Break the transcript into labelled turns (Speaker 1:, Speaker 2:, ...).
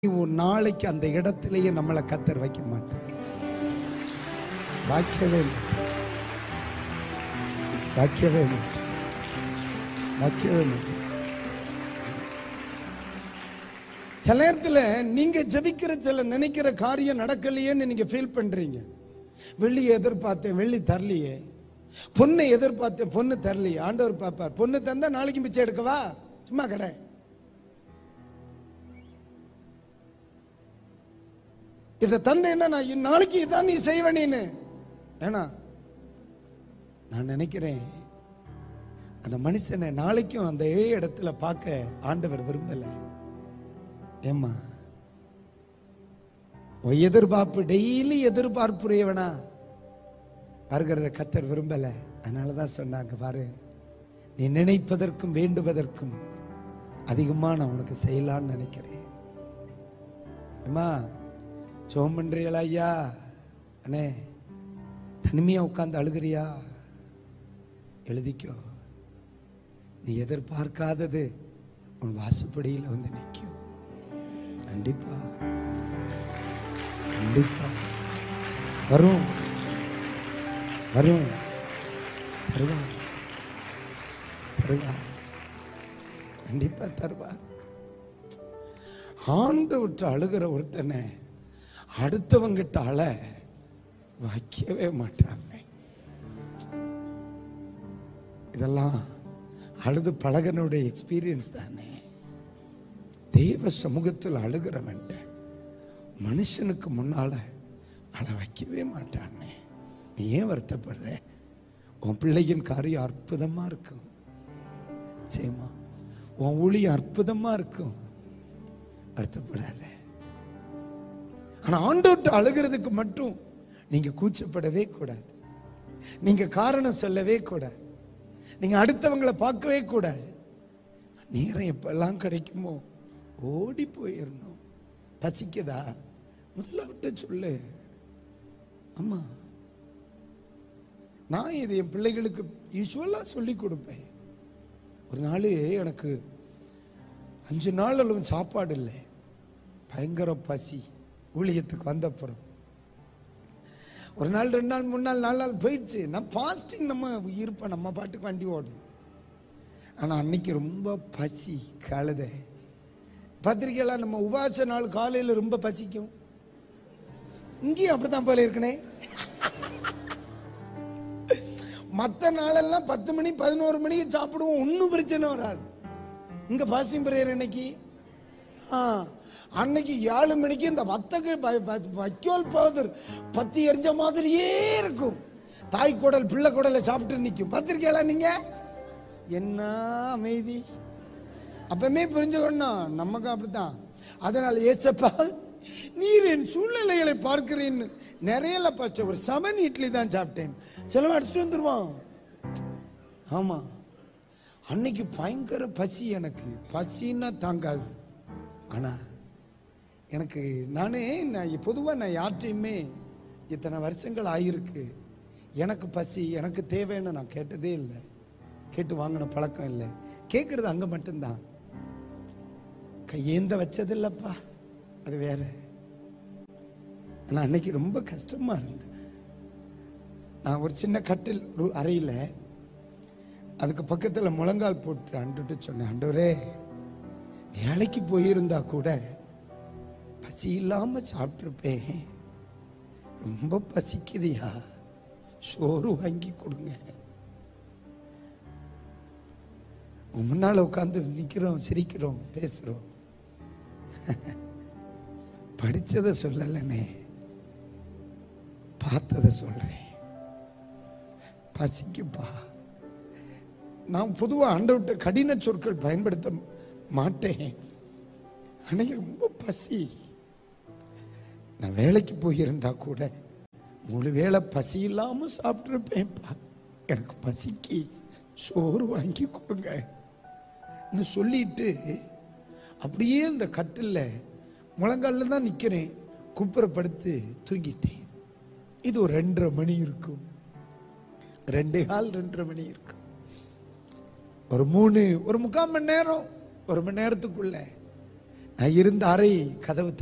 Speaker 1: ஒரு நாளைக்கு அந்த இடத்திலேயே நம்மளை கத்தர் வைக்க மாட்டார். வைக்கவே இல்லை, வைக்கவே இல்லை, வைக்கவே இல்லை. சில நேரத்தில் நீங்க ஜெபிக்கிற சில நினைக்கிற காரியம் நடக்கலையேன்னு நீங்க ஃபீல் பண்றீங்க. வெள்ளியை எதிர்பார்த்தேன், வெள்ளி தரலையே. பொண்ணை எதிர்பார்த்தேன், பொண்ணு தரலையே. ஆண்டவர் பார்ப்பார், பொண்ணு தந்தா நாளைக்கு மிச்சம் எடுக்கவா, சும்மா கடை. இதை தந்தேன்னா நான் நாளைக்கு இதான் நீ செய்வனேன்னு. ஏன்னா நான் நினைக்கிறேன் அந்த மனுஷனை நாளைக்கும் அந்த இடத்துல பார்க்க ஆண்டவர் விரும்பல. ஏமா எதிர்பார்ப்பு டெய்லி எதிர்பார்ப்புடையவனா வருகிறத கத்தர் விரும்பல. அதனாலதான் சொன்னாங்க, பாரு நீ நினைப்பதற்கும் வேண்டுவதற்கும் அதிகமா நான் உனக்கு செய்யலான்னு நினைக்கிறேன். ஏமா ஜெபம் பண்றீங்களா ஐயா? அண்ணே தனிமையா உட்கார்ந்து அழுகிறியா? எழுதிக்கோ, நீ எதிர்பார்க்காதது உன் வாசப்படியில் வந்து நிற்கும். கண்டிப்பா கண்டிப்பா வரும், வரும், தருவா, தருவா, கண்டிப்பா தருவா. ஆண்டு விட்டு அழுகிற ஒருத்தனை அடுத்தவங்கிட்ட அழ வைக்கவே மாட்டாங்க. இதெல்லாம் அழுது பழகனுடைய எக்ஸ்பீரியன்ஸ் தானே. தேவ சமூகத்தில் அழுகிறவன் மனுஷனுக்கு முன்னால அழ வைக்கவே மாட்டாங்க. நீ ஏன் வருத்தப்படுற? உன் பிள்ளையின் காரியம் அற்புதமா இருக்கும், சேமா உன் ஊழியம் அற்புதமா இருக்கும், வருத்தப்படாத. ஆனா ஆண்டவர்ட்ட அழுகிறதுக்கு மட்டும் நீங்க கூச்சப்படவே கூடாது. நீங்க காரணம் சொல்லவே கூடாது. நீங்க அடுத்தவங்களை பார்க்கவே கூடாது. நேரம் எப்பெல்லாம் கிடைக்குமோ ஓடி போயிடணும். பசிக்குதா முதல்ல விட்டு சொல்லு. அம்மா நான் இது என் பிள்ளைகளுக்கு யூஸ்வலா சொல்லி கொடுப்பேன். ஒரு நாள் எனக்கு 5 நாள் அளவு சாப்பாடு இல்லை, பயங்கர பசி. ஊழியத்துக்கு வந்தப்புறம் ஒரு நாள் 2 நாள் 3 நாள் 4 நாள் போயிடுச்சு. நான் ஃபாஸ்டிங் நம்ம இருப்பேன், நம்ம பாட்டுக்கு வண்டி ஓடும். ஆனால் அன்னைக்கு ரொம்ப பசி கழுத. பத்திரிக்கையெல்லாம் நம்ம உபாச நாள் காலையில் ரொம்ப பசிக்கும். இங்கேயும் அப்படித்தான் போல இருக்கனே. மற்ற நாளெல்லாம் 10 மணி 11 மணிக்கு சாப்பிடுவோம், ஒன்றும் பிரச்சனை வராது. இங்க பாசிங் பிரேயர் இன்னைக்கு அன்னைக்கு 7 மணிக்கு இந்த வைக்கோல் பவுடர் பத்தி எரிஞ்ச மாதிரியே இருக்கும். தாய் குடல் பிள்ளை குடலை சாப்பிட்டு நிற்கும். பத்திரிக்கையெல்லாம் நீங்க என்ன அமைதி. அப்பமே புரிஞ்சுக்கணும், நமக்கு அப்படித்தான். அதனால ஏசப்பா நீர் என் சூழ்நிலைகளை பார்க்கிறேன்னு நிறைய பச்சை ஒரு 7 இட்லி தான் சாப்பிட்டேன். செலவு அடிச்சுட்டு வந்துருவான். ஆமா அன்னைக்கு பயங்கர பசி. எனக்கு பசின்னா தாங்காது. ஆனா எனக்கு நான் பொதுவாக நான் யார்ட்டையுமே இத்தனை வருஷங்கள் ஆகியிருக்கு எனக்கு பசி எனக்கு தேவைன்னு நான் கேட்டதே இல்லை. கேட்டு வாங்கின பழக்கம் இல்லை. கேட்கறது அங்கே மட்டும்தான். கையேந்த வச்சது இல்லைப்பா, அது வேற. ஆனால் அன்னைக்கு ரொம்ப கஷ்டமா இருந்தது. நான் ஒரு சின்ன கட்டில் அறையில் அதுக்கு பக்கத்தில் முழங்கால் போட்டு அண்டுட்டு சொன்னேன், ஆண்டவரே வேலைக்கு போயிருந்தா கூட பசி இல்லாம சாப்பிட்டுருப்பேன், ரொம்ப பசிக்குதியா, சோறு வாங்கி கொடுங்க. முன்னால உட்காந்து நிக்கிறோம், சிரிக்கிறோம், பேசுறோம். படிச்சதை சொல்லலனே, பார்த்ததை சொல்றேன். பசிக்குப்பா. நான் பொதுவா ஆண்டவர்ட்ட கடின சொற்கள் பயன்படுத்த மாட்டேன். அன்னைக்கு ரொம்ப பசி. நான் வேலைக்கு போயிருந்தா கூட முழு வேளை பசி இல்லாம சாப்பிட்டுருப்பேன்ப்பா, எனக்கு பசிக்கு சோறு வாங்கி கொடுங்க சொல்லிட்டு அப்படியே இந்த கட்டில்ல முழங்கால தான் நிக்கிறேன். குப்புறப்படுத்து தூங்கிட்டேன். இது ஒரு 2:30 மணி இருக்கும், 2:15 மணி இருக்கும். ஒரு 3 ஒரு 3/4 மணி நேரம், 1 மணி நேரத்துக்குள்ள நான் இருந்த அறை கதவு